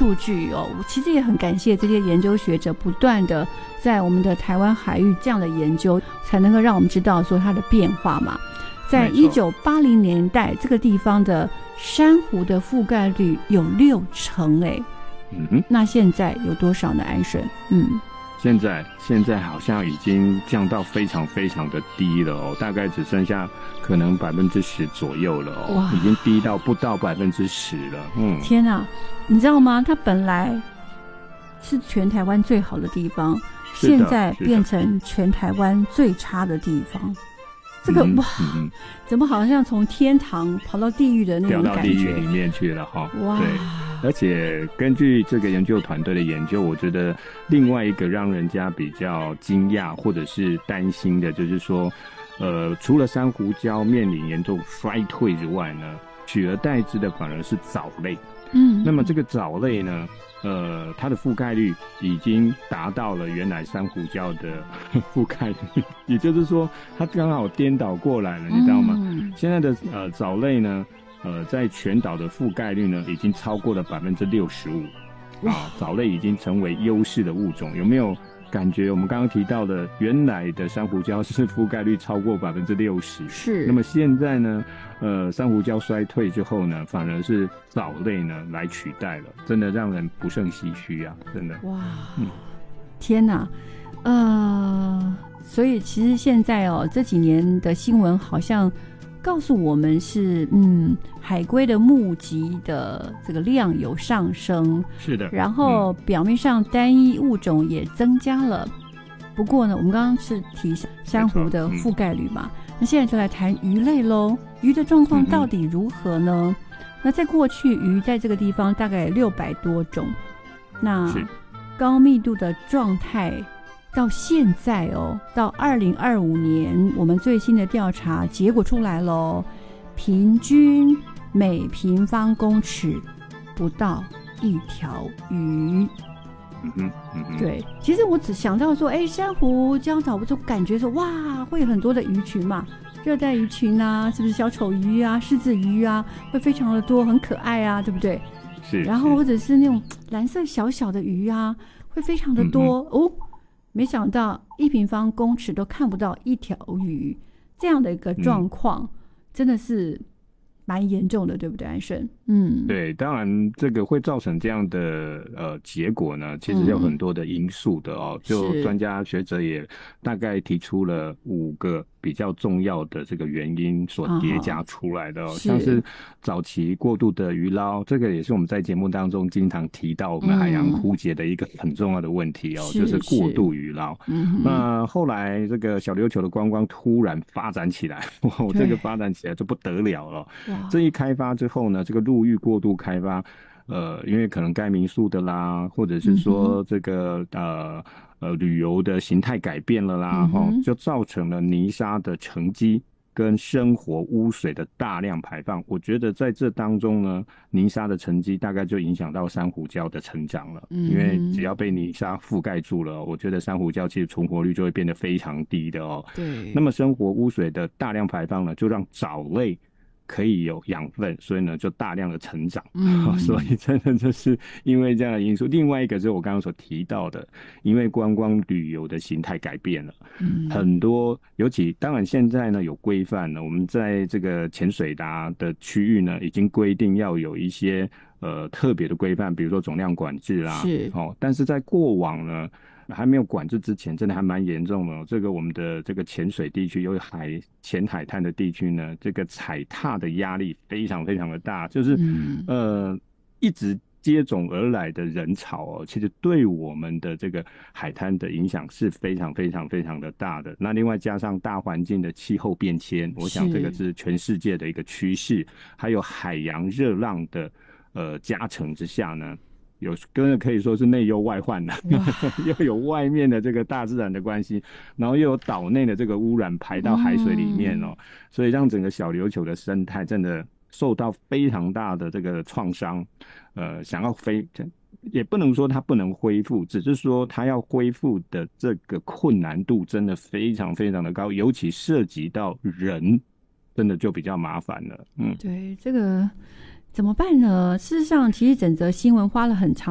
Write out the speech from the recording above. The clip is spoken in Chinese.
数据哦，其实也很感谢这些研究学者不断的在我们的台湾海域这样的研究，才能够让我们知道说它的变化嘛。在1980年代，这个地方的珊瑚的覆盖率有60%哎，那现在有多少呢？安顺， 现在好像已经降到非常非常的低了哦，大概只剩下可能10%左右了哦，哇，已经低到不到10%了。 天啊，你知道吗？它本来是全台湾最好的地方，现在变成全台湾最差的地方。这个哇，怎么好像从天堂跑到地狱的那种感觉，掉到地狱里面去了哈。 哇， 对，而且根据这个研究团队的研究，我觉得另外一个让人家比较惊讶或者是担心的，就是说，除了珊瑚礁面临严重衰退之外呢，取而代之的反而是藻类。那么这个藻类呢，它的覆盖率已经达到了原来珊瑚礁的覆盖率，也就是说，它刚好颠倒过来了，你知道吗？现在的藻类呢，在全岛的覆盖率呢，已经超过了65%，藻类已经成为优势的物种，有没有？感觉我们刚刚提到的原来的珊瑚礁是覆盖率超过60%， 是。 那么现在呢，珊瑚礁衰退之后呢，反而是藻类呢来取代了，真的让人不胜唏嘘啊！真的。 哇，天哪，所以其实现在哦，这几年的新闻好像告诉我们是，海龟的目击的这个量有上升， 是的， 然后表面上单一物种也增加了。不过呢，我们刚刚是提珊瑚的覆盖率嘛，那现在就来谈鱼类咯。鱼的状况到底如何呢？那在过去，鱼在这个地方大概600多种，那高密度的状态。到现在哦，到2025年，我们最新的调查结果出来咯，平均每平方公尺不到1条鱼。对，其实我只想到说，珊瑚礁岛，我就感觉说，哇，会有很多的鱼群嘛，热带鱼群啊，是不是小丑鱼啊、狮子鱼啊，会非常的多，很可爱啊，对不对？ 是。 然后或者是那种蓝色小小的鱼啊，会非常的多哦。没想到1平方公尺都看不到1条鱼，这样的一个状况，真的是蛮严重的，对不对，安顺？ 对，当然这个会造成这样的结果呢，其实有很多的因素的哦。就专家学者也大概提出了5个比较重要的这个原因所叠加出来的哦，像是早期过度的渔捞，这个也是我们在节目当中经常提到我们海洋枯竭的一个很重要的问题哦，就是过度渔捞。那后来这个小琉球的观光突然发展起来，这个发展起来就不得了了。这一开发之后呢，这个陆域过度开发，因为可能盖民宿的啦，或者是说这个旅游的形态改变了啦，就造成了泥沙的沉积跟生活污水的大量排放。我觉得在这当中呢，泥沙的沉积大概就影响到珊瑚礁的成长了，因为只要被泥沙覆盖住了，我觉得珊瑚礁其实存活率就会变得非常低的哦。 对。 那么生活污水的大量排放呢，就让藻类可以有养分，所以呢就大量的成长。所以真的就是因为这样的因素。另外一个就是我刚刚所提到的，因为观光旅游的形态改变了，很多尤其当然现在呢有规范了，我们在这个潜水的区域呢已经规定要有一些特别的规范，比如说总量管制啦，但是在过往呢还没有管制之前，真的还蛮严重的。这个我们的这个潜水地区，有浅海滩的地区呢，这个踩踏的压力非常非常的大，就是一直接踵而来的人潮哦，其实对我们的这个海滩的影响是非常非常非常的大的。那另外加上大环境的气候变迁，我想这个是全世界的一个趋势，还有海洋热浪的加成之下呢，真的可以说是内忧外患了，又有外面的这个大自然的关系，然后又有岛内的这个污染排到海水里面哦，所以让整个小琉球的生态真的受到非常大的这个创伤。想要也不能说它不能恢复，只是说它要恢复的这个困难度真的非常非常的高，尤其涉及到人，真的就比较麻烦了。 对，这个怎么办呢？事实上，其实整则新闻花了很长